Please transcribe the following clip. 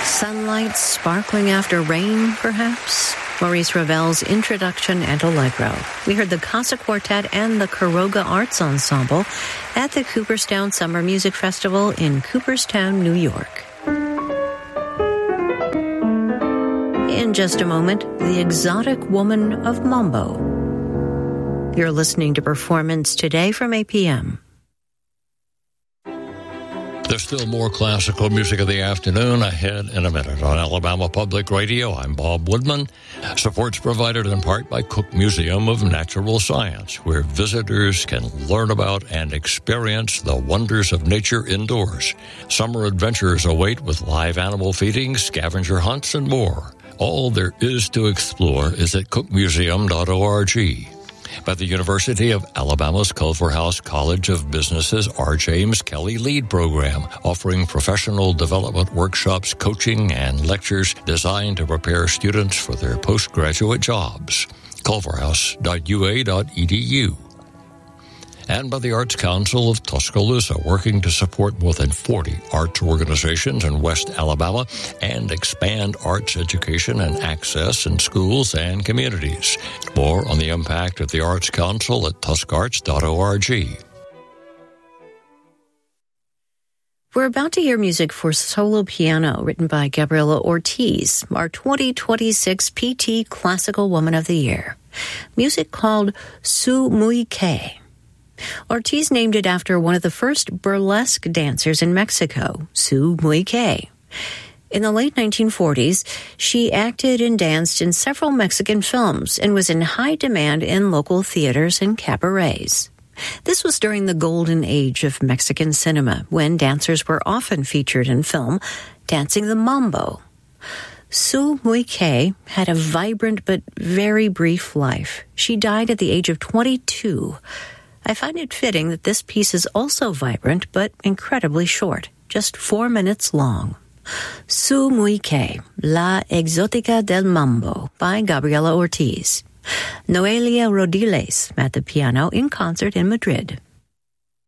Sunlight sparkling after rain, perhaps? Maurice Ravel's Introduction and Allegro. We heard the Casa Quartet and the Quiroga Arts Ensemble at the Cooperstown Summer Music Festival in Cooperstown, New York. In just a moment, the exotic woman of Mambo. You're listening to Performance Today from APM. There's still more classical music of the afternoon ahead in a minute on Alabama Public Radio. I'm Bob Woodman. Support's provided in part by Cook Museum of Natural Science, where visitors can learn about and experience the wonders of nature indoors. Summer adventures await with live animal feeding, scavenger hunts, and more. All there is to explore is at cookmuseum.org. By the University of Alabama's Culver House College of Business's R. James Kelly Lead Program, offering professional development workshops, coaching, and lectures designed to prepare students for their postgraduate jobs. culverhouse.ua.edu. And by the Arts Council of Tuscaloosa, working to support more than 40 arts organizations in West Alabama and expand arts education and access in schools and communities. More on the impact of the Arts Council at tuscarts.org. We're about to hear music for solo piano written by Gabriela Ortiz, our 2026 PT Classical Woman of the Year. Music called Su Muy Que. Ortiz named it after one of the first burlesque dancers in Mexico, Su Muy Que. In the late 1940s, she acted and danced in several Mexican films and was in high demand in local theaters and cabarets. This was during the golden age of Mexican cinema, when dancers were often featured in film, dancing the mambo. Su Muy Que had a vibrant but very brief life. She died at the age of 22. I find it fitting that this piece is also vibrant, but incredibly short, just 4 minutes long. Su Muy Que, La Exótica del Mambo, by Gabriela Ortiz. Noelia Rodiles at the piano in concert in Madrid.